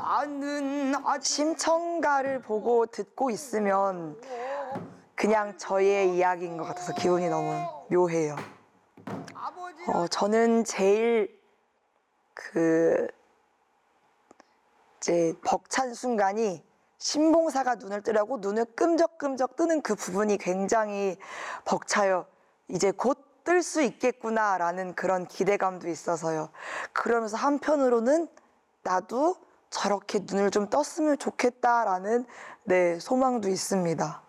심청가를 보고 듣고 있으면 그냥 저의 이야기인 것 같아서 기분이 너무 묘해요. 저는 제일 이제 벅찬 순간이 신봉사가 눈을 뜨라고 눈을 끔적끔적 뜨는 그 부분이 굉장히 벅차요. 이제 곧 뜰 수 있겠구나라는 그런 기대감도 있어서요. 그러면서 한편으로는 나도 저렇게 눈을 좀 떴으면 좋겠다라는 소망도 있습니다.